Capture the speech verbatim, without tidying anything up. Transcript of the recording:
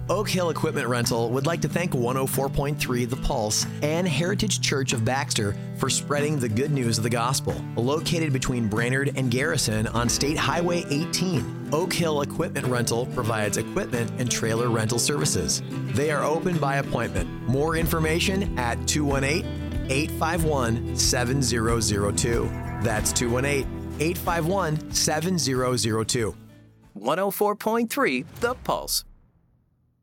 Oak Hill Equipment Rental would like to thank one oh four point three The Pulse and Heritage Church of Baxter for spreading the good news of the gospel. Located between Brainerd and Garrison on State Highway eighteen, Oak Hill Equipment Rental provides equipment and trailer rental services. They are open by appointment. More information at two one eight, eight five one, seven zero zero two. That's two one eight, eight five one, seven zero zero two. one oh four point three The Pulse.